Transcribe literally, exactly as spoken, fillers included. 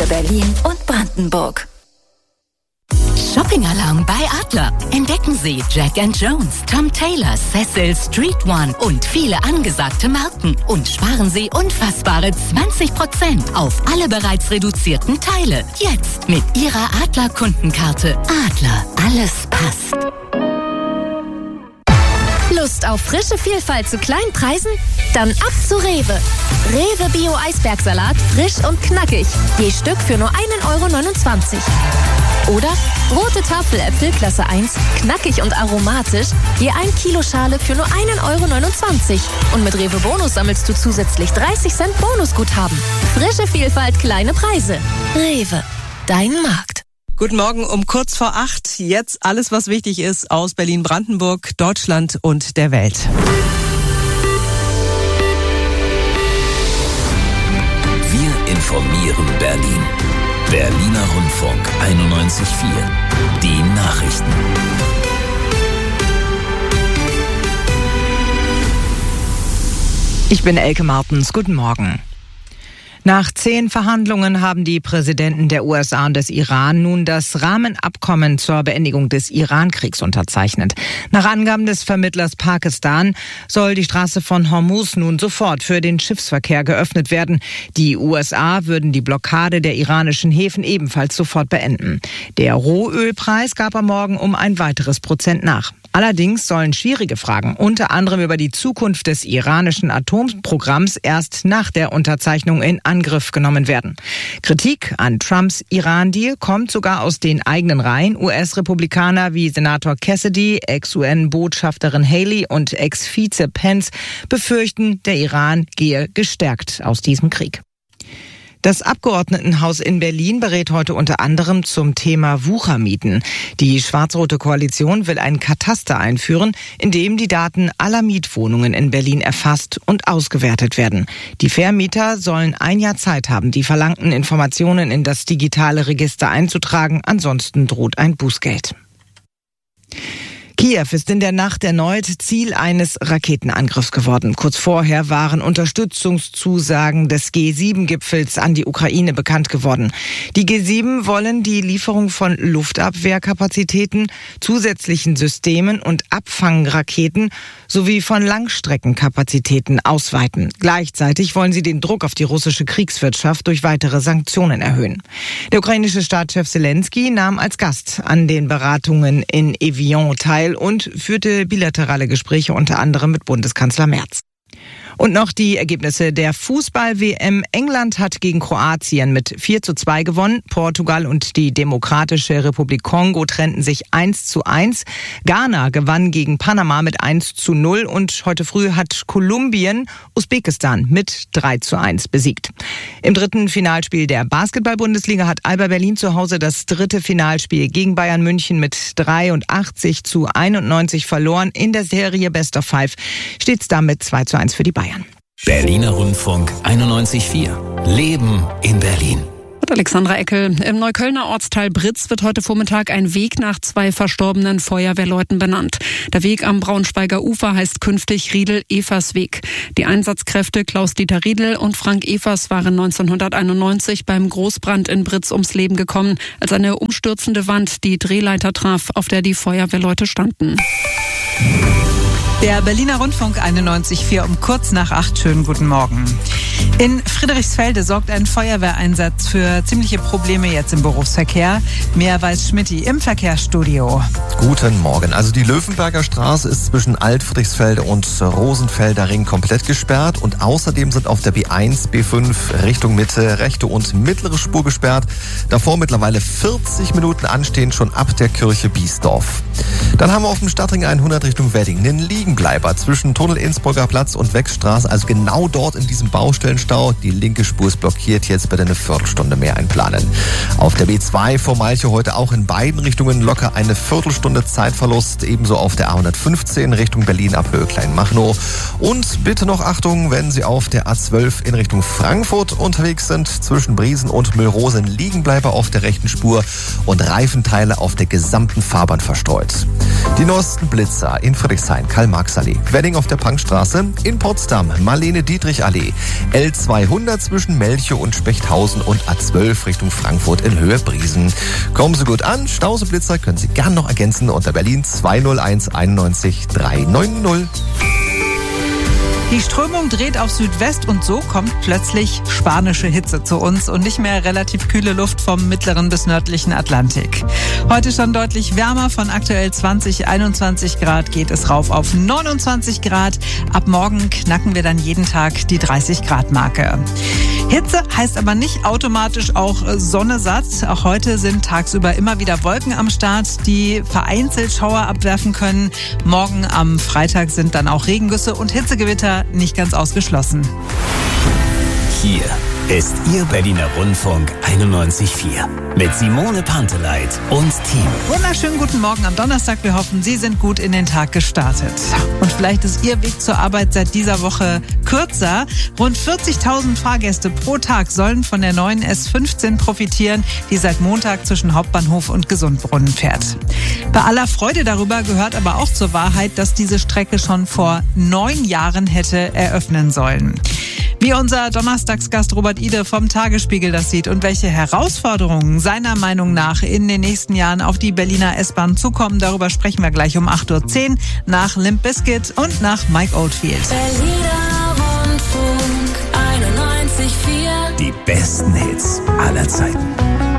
für Berlin und Brandenburg. Shopping-Alarm bei Adler. Entdecken Sie Jack and Jones, Tom Taylor, Cecil, Street One und viele angesagte Marken. Und sparen Sie unfassbare zwanzig Prozent auf alle bereits reduzierten Teile. Jetzt mit Ihrer Adler-Kundenkarte. Adler, alles passt. Lust auf frische Vielfalt zu kleinen Preisen? Dann ab zu Rewe. Rewe Bio Eisbergsalat, frisch und knackig. Je Stück für nur ein Euro neunundzwanzig. Oder rote Tafeläpfel Klasse eins, knackig und aromatisch, je ein Kilo Schale für nur ein Euro neunundzwanzig. Und mit Rewe Bonus sammelst du zusätzlich dreißig Cent Bonusguthaben. Frische Vielfalt, kleine Preise. Rewe, dein Markt. Guten Morgen um kurz vor acht. Jetzt alles, was wichtig ist aus Berlin-Brandenburg, Deutschland und der Welt. Wir informieren Berlin. Berliner Rundfunk einundneunzig Komma vier. Die Nachrichten. Ich bin Elke Martens. Guten Morgen. Nach zehn Verhandlungen haben die Präsidenten der U S A und des Iran nun das Rahmenabkommen zur Beendigung des Iran-Kriegs unterzeichnet. Nach Angaben des Vermittlers Pakistan soll die Straße von Hormuz nun sofort für den Schiffsverkehr geöffnet werden. Die U S A würden die Blockade der iranischen Häfen ebenfalls sofort beenden. Der Rohölpreis gab am Morgen um ein weiteres Prozent nach. Allerdings sollen schwierige Fragen, unter anderem über die Zukunft des iranischen Atomprogramms, erst nach der Unterzeichnung in Angriff genommen werden. Kritik an Trumps Iran-Deal kommt sogar aus den eigenen Reihen. U S-Republikaner wie Senator Cassidy, Ex-U N-Botschafterin Haley und Ex-Vize Pence befürchten, der Iran gehe gestärkt aus diesem Krieg. Das Abgeordnetenhaus in Berlin berät heute unter anderem zum Thema Wuchermieten. Die schwarz-rote Koalition will ein Kataster einführen, in dem die Daten aller Mietwohnungen in Berlin erfasst und ausgewertet werden. Die Vermieter sollen ein Jahr Zeit haben, die verlangten Informationen in das digitale Register einzutragen. Ansonsten droht ein Bußgeld. Kiew ist in der Nacht erneut Ziel eines Raketenangriffs geworden. Kurz vorher waren Unterstützungszusagen des G sieben Gipfels an die Ukraine bekannt geworden. Die G sieben wollen die Lieferung von Luftabwehrkapazitäten, zusätzlichen Systemen und Abfangraketen sowie von Langstreckenkapazitäten ausweiten. Gleichzeitig wollen sie den Druck auf die russische Kriegswirtschaft durch weitere Sanktionen erhöhen. Der ukrainische Staatschef Zelensky nahm als Gast an den Beratungen in Evian teil und führte bilaterale Gespräche unter anderem mit Bundeskanzler Merz. Und noch die Ergebnisse der Fußball-W M. England hat gegen Kroatien mit vier zu zwei gewonnen. Portugal und die Demokratische Republik Kongo trennten sich eins zu eins. Ghana gewann gegen Panama mit eins zu null. Und heute früh hat Kolumbien Usbekistan mit drei zu eins besiegt. Im dritten Finalspiel der Basketball-Bundesliga hat Alba Berlin zu Hause das dritte Finalspiel gegen Bayern München mit dreiundachtzig zu einundneunzig verloren. In der Serie Best of Five steht es damit zwei zu eins für die Bayern. Berliner Rundfunk einundneunzig Komma vier. Leben in Berlin. Alexandra Eckel. Im Neuköllner Ortsteil Britz wird heute Vormittag ein Weg nach zwei verstorbenen Feuerwehrleuten benannt. Der Weg am Braunschweiger Ufer heißt künftig Riedel-Evers-Weg. Die Einsatzkräfte Klaus-Dieter Riedel und Frank Evers waren neunzehnhunderteinundneunzig beim Großbrand in Britz ums Leben gekommen, als eine umstürzende Wand die Drehleiter traf, auf der die Feuerwehrleute standen. Der Berliner Rundfunk einundneunzig Komma vier um kurz nach acht. Schönen guten Morgen. In Friedrichsfelde sorgt ein Feuerwehreinsatz für ziemliche Probleme jetzt im Berufsverkehr. Mehr weiß Schmitty im Verkehrsstudio. Guten Morgen. Also die Löwenberger Straße ist zwischen Alt-Friedrichsfelde und Rosenfelder Ring komplett gesperrt. Und außerdem sind auf der B eins, B fünf Richtung Mitte, rechte und mittlere Spur gesperrt. Davor mittlerweile vierzig Minuten anstehen, schon ab der Kirche Biesdorf. Dann haben wir auf dem Stadtring hundert Richtung Wedding einen Liegenbleiber zwischen Tunnel Innsbrucker Platz und Wechstraße, also genau dort in diesem Baustellenstau. Die linke Spur ist blockiert, jetzt bitte eine Viertelstunde mehr einplanen. Auf der B zwei vor Malchow heute auch in beiden Richtungen locker eine Viertelstunde Zeitverlust, ebenso auf der A hundertfünfzehn Richtung Berlin ab Höhe Kleinmachnow. Und bitte noch Achtung, wenn Sie auf der A zwölf in Richtung Frankfurt unterwegs sind, zwischen Briesen und Müllrose ein Liegenbleiber auf der rechten Spur und Reifenteile auf der gesamten Fahrbahn verstreut. Die neuesten Blitzer in Friedrichshain, Karl Karl-Marx-Allee. Wedding auf der Punkstraße. In Potsdam Marlene-Dietrich-Allee. L zweihundert zwischen Melchow und Spechthausen und A zwölf Richtung Frankfurt in Höhe Briesen. Kommen Sie gut an. Stauseblitzer können Sie gern noch ergänzen unter Berlin zwei null eins einundneunzig drei neun null. Die Strömung dreht auf Südwest und so kommt plötzlich spanische Hitze zu uns und nicht mehr relativ kühle Luft vom mittleren bis nördlichen Atlantik. Heute schon deutlich wärmer, von aktuell zwanzig, einundzwanzig Grad geht es rauf auf neunundzwanzig Grad. Ab morgen knacken wir dann jeden Tag die dreißig Grad Marke. Hitze heißt aber nicht automatisch auch Sonne satt. Auch heute sind tagsüber immer wieder Wolken am Start, die vereinzelt Schauer abwerfen können. Morgen am Freitag sind dann auch Regengüsse und Hitzegewitter nicht ganz ausgeschlossen. Hier ist Ihr Berliner Rundfunk einundneunzig Komma vier mit Simone Panteleit und Team. Wunderschönen guten Morgen am Donnerstag. Wir hoffen, Sie sind gut in den Tag gestartet. Und vielleicht ist Ihr Weg zur Arbeit seit dieser Woche kürzer. Rund vierzigtausend Fahrgäste pro Tag sollen von der neuen S fünfzehn profitieren, die seit Montag zwischen Hauptbahnhof und Gesundbrunnen fährt. Bei aller Freude darüber gehört aber auch zur Wahrheit, dass diese Strecke schon vor neun Jahren hätte eröffnen sollen. Wie unser Donnerstagsgast Robert Ide vom Tagesspiegel das sieht und welche Herausforderungen seiner Meinung nach in den nächsten Jahren auf die Berliner S-Bahn zukommen, darüber sprechen wir gleich um acht Uhr zehn nach Limp Bizkit und nach Mike Oldfield. Berliner Rundfunk einundneunzig Komma vier. Die besten Hits aller Zeiten.